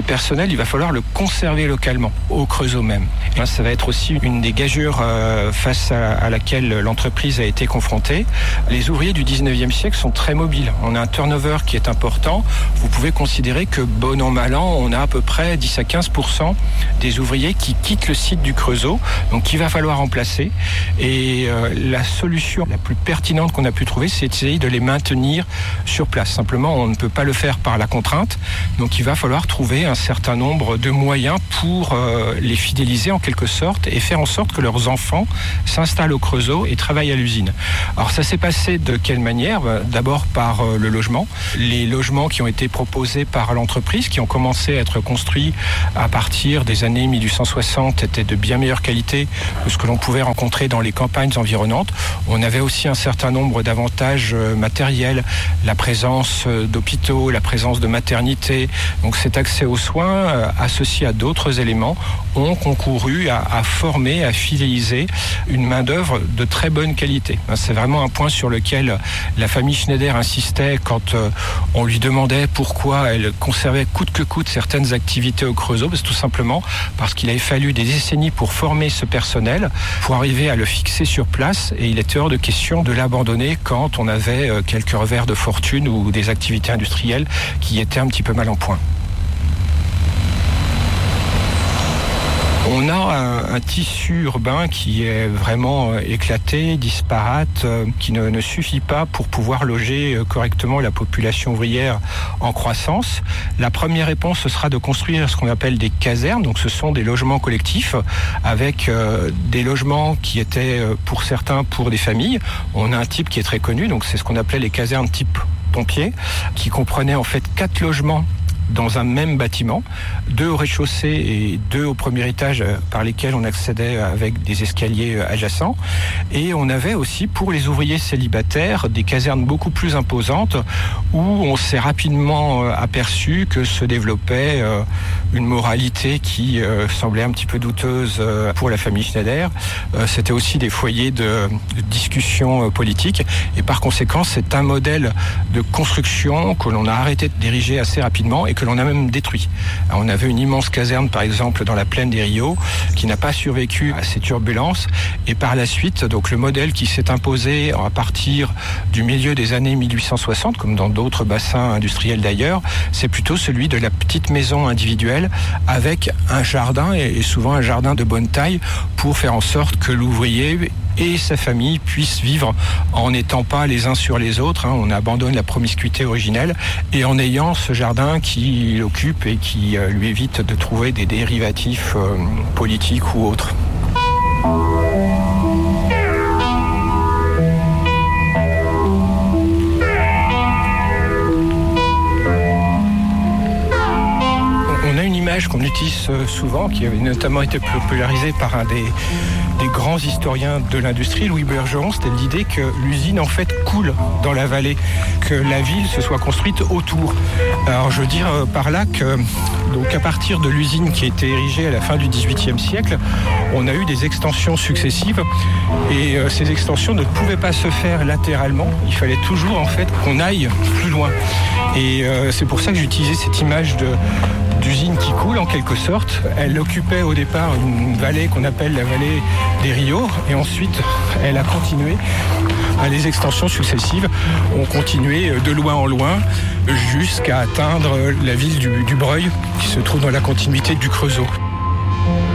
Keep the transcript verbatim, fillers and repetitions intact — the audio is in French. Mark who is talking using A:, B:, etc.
A: personnel, il va falloir le conserver localement, au Creusot même. Et ça va être aussi une des gageures euh, face à, à laquelle l'entreprise a été confrontée. Les ouvriers du dix-neuvième siècle sont très mobiles. On a un turnover qui est important. Vous pouvez considérer que, bon an, mal an, on a à peu près dix à quinze pour cent des ouvriers qui quittent le site du Creusot, donc qu'il va falloir remplacer. Et euh, la solution la plus pertinente qu'on a pu trouver, c'est d'essayer de les maintenir sur place. Simplement, on ne peut pas le faire par la contrainte, donc il va falloir trouver un certain nombre de moyens pour euh, les fidéliser en quelque sorte et faire en sorte que leurs enfants s'installent au Creusot et travaillent à l'usine. Alors ça s'est passé de quelle manière ? D'abord par euh, le logement. Les logements qui ont été proposés par l'entreprise, qui ont commencé à être construits à partir des années mille huit cent soixante, étaient de bien meilleure qualité que ce que l'on pouvait rencontrer dans les campagnes environnantes. On avait aussi un certain nombre d'avantages matériels, la présence d'hôpitaux, la présence de maternités. Donc cet accès aux soins, associé à d'autres éléments, ont concouru à, à former, à fidéliser une main-d'œuvre de très bonne qualité. C'est vraiment un point sur lequel la famille Schneider insistait quand on lui demandait pourquoi elle conservait coûte que coûte certaines activités au Creusot. C'est tout simplement parce qu'il avait fallu des décennies pour former ce personnel, pour arriver à le fixer sur place, et il était hors de question de l'abandonner quand on avait quelques revers de fortune ou des activités industrielles qui étaient un petit peu mal en point. On a un, un tissu urbain qui est vraiment euh, éclaté, disparate, euh, qui ne, ne suffit pas pour pouvoir loger euh, correctement la population ouvrière en croissance. La première réponse, ce sera de construire ce qu'on appelle des casernes. Donc ce sont des logements collectifs avec euh, des logements qui étaient euh, pour certains pour des familles. On a un type qui est très connu, donc c'est ce qu'on appelait les casernes type pompier, qui comprenaient en fait quatre logements dans un même bâtiment, deux au rez-de-chaussée et deux au premier étage par lesquels on accédait avec des escaliers adjacents. Et on avait aussi pour les ouvriers célibataires des casernes beaucoup plus imposantes où on s'est rapidement aperçu que se développait une moralité qui semblait un petit peu douteuse pour la famille Schneider. C'était aussi des foyers de discussion politique et par conséquent c'est un modèle de construction que l'on a arrêté de diriger assez rapidement et que l'on a même détruit. Alors, on avait une immense caserne, par exemple, dans la plaine des Rios, qui n'a pas survécu à ces turbulences. Et par la suite, donc le modèle qui s'est imposé à partir du milieu des années mille huit cent soixante, comme dans d'autres bassins industriels d'ailleurs, c'est plutôt celui de la petite maison individuelle avec un jardin, et souvent un jardin de bonne taille, pour faire en sorte que l'ouvrier et sa famille puissent vivre en n'étant pas les uns sur les autres. Hein. On abandonne la promiscuité originelle et en ayant ce jardin qui l'occupe et qui euh, lui évite de trouver des dérivatifs euh, politiques ou autres. On a une image qu'on utilise souvent, qui avait notamment été popularisée par un des, des grands historiens de l'industrie, Louis Bergeron. C'était l'idée que l'usine en fait coule dans la vallée, que la ville se soit construite autour. Alors je veux dire par là que donc à partir de l'usine qui a été érigée à la fin du dix-huitième siècle, on a eu des extensions successives et euh, ces extensions ne pouvaient pas se faire latéralement. Il fallait toujours en fait qu'on aille plus loin. Et euh, c'est pour ça que j'utilisais cette image de d'usine qui coule en quelque sorte. Elle occupait au départ une vallée qu'on appelle la vallée des Rios et ensuite elle a continué. Les extensions successives ont continué de loin en loin jusqu'à atteindre la ville du, du Breuil qui se trouve dans la continuité du Creusot.